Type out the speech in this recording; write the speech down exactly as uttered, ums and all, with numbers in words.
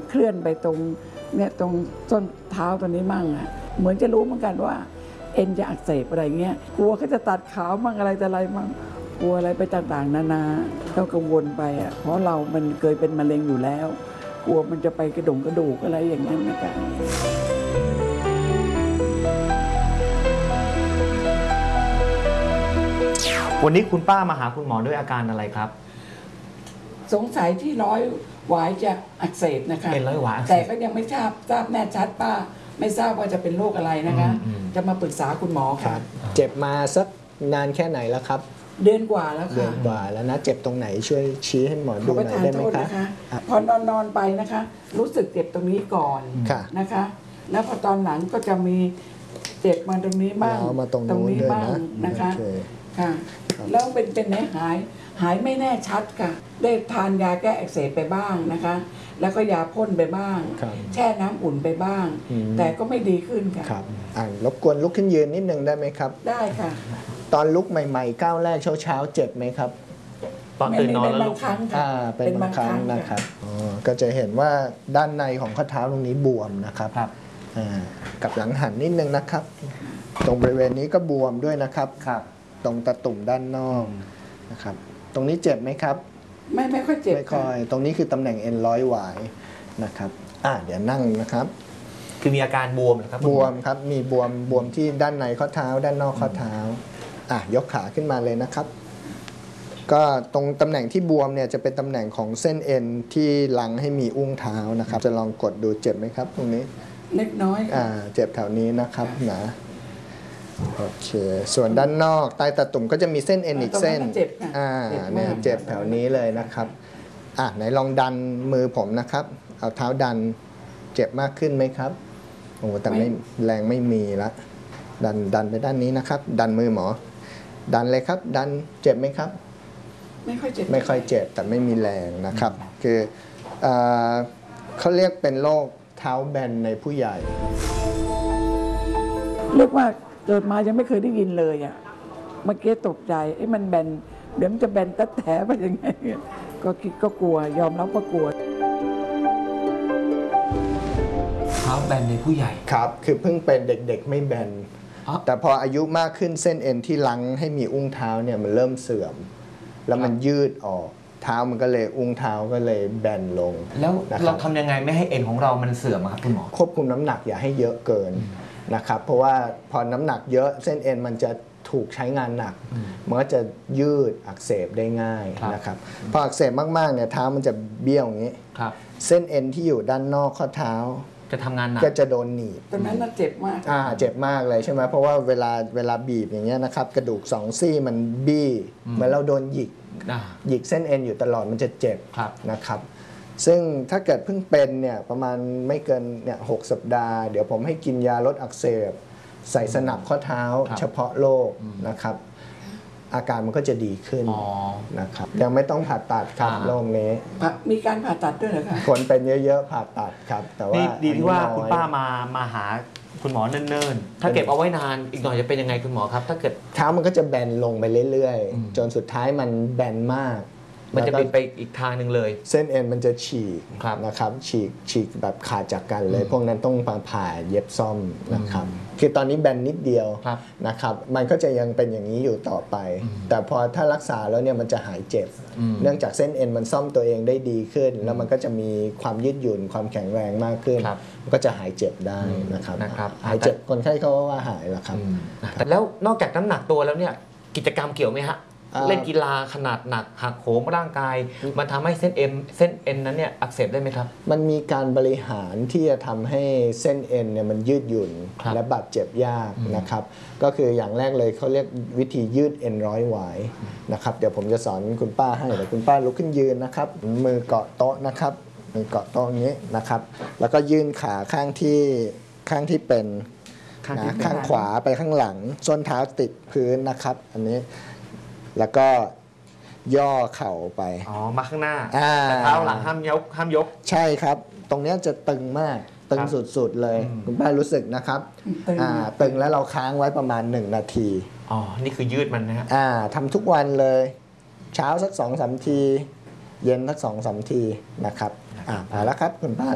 เคลื่อนไปตรงเนี่ยตรงส้นเท้าตัวนี้มั่งอ่ะเหมือนจะรู้เหมือนกันว่าเอ็นจะอักเสบอะไรเงี้ยกลัวเขาจะตัดขาวมั่งอะไรแต่อะไรมั่งกลัวอะไรไปต่างๆนานาก็กังวลไปอ่ะเพราะเรามันเคยเป็นมะเร็งอยู่แล้วกลัวมันจะไปกระดูกกระดูกอะไรอย่างนั้นนะครับวันนี้คุณป้ามาหาคุณหมอด้วยอาการอะไรครับสงสัยที่ร้อยหวายจะอักเสบนะคะเอ็นร้อยหวายแต่ก็ยังไม่ทราบทราบแน่ชัดป้าไม่ทราบว่าจะเป็นโรคอะไรนะคะจะมาปรึกษาคุณหมอค่ะเจ็บมาสักนานแค่ไหนแล้วครับเดือนกว่าแล้วค่ะเดือนกว่าแล้วนะเจ็บตรงไหนช่วยชี้ให้หมอดูหน่อยได้ไหมคะพอนอนนอนไปนะคะรู้สึกเจ็บตรงนี้ก่อนนะคะแล้วพอตอนหลังก็จะมีเจ็บมาตรงนี้บ้างตรงนี้บ้างนะคะค่ะแล้วเป็นเป็นไหนหายหายไม่แน่ชัดค่ะได้ทานยาแก้อักเสบไปบ้างนะคะแล้วก็ยาพ่นไปบ้างแช่น้ำอุ่นไปบ้างแต่ก็ไม่ดีขึ้นค่ะครับอ่ารบกวนลุกขึ้นยืนนิดนึงได้ไหมครับได้ค่ะตอนลุกใหม่ๆก้าวแรกเช้าๆเจ็บไหมครับตอนตื่นนอนแล้วลุกอ่าเป็นบางครั้งนะครับอ๋อก็จะเห็นว่าด้านในของข้อเท้าตรงนี้บวมนะครับอ่ากับหลังหันนิดนึงนะครับตรงบริเวณนี้ก็บวมด้วยนะครับครับตรงตะตุ่มด้านนอกนะครับตรงนี้เจ็บไหมครับไม่ไม่ค่อยเจ็บไม่ค่อยตรงนี้คือตำแหน่งเอ็นร้อยหวายนะครับอ่าเดี๋ยวนั่งนะครับคือมีอาการบวมเหรอครับบวมครับมีบวมบวมที่ด้านในข้อเท้าด้านนอกข้อเท้าอ่ะยกขาขึ้นมาเลยนะครับก็ตรงตำแหน่งที่บวมเนี่ยจะเป็นตำแหน่งของเส้นเอ็นที่ลังให้มีอุ้งเท้านะครับจะลองกดดูเจ็บไหมครับตรงนี้เล็กน้อยอ่าเจ็บแถวนี้นะครับนะโอเคส่วนด้านนอกใต้ตาตุ่มก็จะมีเส้นเอ็นอีกเส้นอ่าเนี่ยเจ็บแถวนี้เลยนะครับอ่ะไหนลองดันมือผมนะครับเอาเท้าดันเจ็บมากขึ้นไหมครับโอ้แต่ไม่แรงไม่มีละดันดันไปด้านนี้นะครับดันมือหมอดันเลยครับดันเจ็บไหมครับไม่ค่อยเจ็บไม่ค่อยเจ็บแต่ไม่มีแรงนะครับคือเขาเรียกเป็นโรคเท้าแบนในผู้ใหญ่เรียกว่าเกิดมายังไม่เคยได้ยินเลยอ่ะเมื่อกี้ตกใจไอ้มันแบนเดี๋ยวมันจะแบนตัดแถไปยังไงก็คิดก็กลัวยอมรับว่ากลัวเท้าแบนในผู้ใหญ่ครับคือเพิ่งเป็นเด็กๆไม่แบนแต่พออายุมากขึ้นเส้นเอ็นที่ลังให้มีอุ้งเท้าเนี่ยมันเริ่มเสื่อมแล้วมันยืดออกเท้ามันก็เลยอุ้งเท้าก็เลยแบนลงแล้วเราทำยังไงไม่ให้เอ็นของเรามันเสื่อมครับคุณหมอควบคุมน้ำหนักอย่าให้เยอะเกินนะครับเพราะว่าพอน้ำหนักเยอะเส้นเอ็นมันจะถูกใช้งานหนักมันก็จะยืดอักเสบได้ง่ายนะครับพออักเสบมากๆเนี่ยเท้ามันจะเบี้ยวอย่างนี้เส้นเอ็นที่อยู่ด้านนอกข้อเท้าจะทำงานหนักก็จะโดนหนีบตอนนั้นน่าเจ็บมากอ่าเจ็บมากเลยใช่ไหมเพราะว่าเวลาเวลาบีบอย่างเงี้ยนะครับกระดูกสองซี่มันบี้เหมือนเราโดนหยิกหยิกเส้นเอ็นอยู่ตลอดมันจะเจ็บนะครับซึ่งถ้าเกิดเพิ่งเป็นเนี่ยประมาณไม่เกินเนี่ยหกสัปดาห์เดี๋ยวผมให้กินยาลดอักเสบใส่สนับข้อเท้าเฉพาะโรคนะครับอาการมันก็จะดีขึ้นนะครับยังไม่ต้องผ่าตัดครับโรคนี้มีการผ่าตัดด้วยเหรอคะคนเป็นเยอะๆผ่าตัดครับแต่ว่าดีที่ว่าคุณป้ามามาหาคุณหมอเนิ่นๆถ้าเก็บเอาไว้นานอีกหน่อยจะเป็นยังไงคุณหมอครับถ้าเกิดเท้ามันก็จะแบนลงไปเรื่อยๆจนสุดท้ายมันแบนมากมันจะเป็นไปอีกทางหนึ่งเลยเส้นเอ็นมันจะฉีกนะครับฉีกฉีกแบบขาดจากกันเลยพวกนั้นต้องผ่าเย็บซ่อมนะครับคือตอนนี้แบนนิดเดียวนะครับมันก็จะยังเป็นอย่างนี้อยู่ต่อไปแต่พอถ้ารักษาแล้วเนี่ยมันจะหายเจ็บเนื่องจากเส้นเอ็นมันซ่อมตัวเองได้ดีขึ้นแล้วมันก็จะมีความยืดหยุ่นความแข็งแรงมากขึ้นมันก็จะหายเจ็บได้นะครับหายเจ็บคนไข้เขาว่าหายแล้วครับแต่แล้วนอกจากน้ำหนักตัวแล้วเนี่ยกิจกรรมเกี่ยวไหมฮะเล่นกีฬาขนาดหนักหักโหมร่างกายมันทำให้เส้นเอ็นเส้นเอ็นนั้นเนี่ยอักเสบได้ไหมครับมันมีการบริหารที่จะทำให้เส้นเอ็นเนี่ยมันยืดหยุ่นและบาดเจ็บยากนะครับก็คืออย่างแรกเลยเขาเรียกวิธียืดเอ็นร้อยหวายนะครับเดี๋ยวผมจะสอนคุณป้าให้เดี๋ยวคุณป้าลุกขึ้นยืนนะครับมือเกาะโต๊ะนะครับมือเกาะโต๊ะอย่างนี้นะครับแล้วก็ยื่นขาข้างที่ข้างที่เป็นนะข้างขวาไปข้างหลังส้นเท้าติดพื้นนะครับอันนี้แล้วก็ย่อเข่าไปอ๋อมาข้างหน้าแต่เท้าหลังห้ามยกห้ามยกใช่ครับตรงนี้จะตึงมากตึงสุดๆเลยคุณป้ารู้สึกนะครับตึงแล้วเราค้างไว้ประมาณหนึ่งนาทีอ๋อนี่คือยืดมันนะฮะอ่าทำทุกวันเลยเช้าสักสองสามทีเย็นสักสองสามทีนะครับอ่าพอแล้วครับคุณป้า